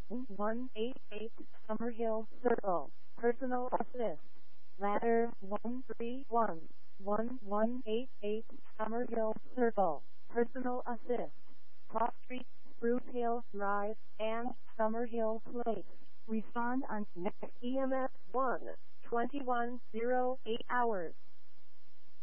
188 Summerhill Circle. Personal assist. Ladder 131. 1188 Summerhill Circle. Personal assist. Cross Street, Spruce Hill Drive, and Summerhill Place. Respond on next EMS 1. 2108 hours.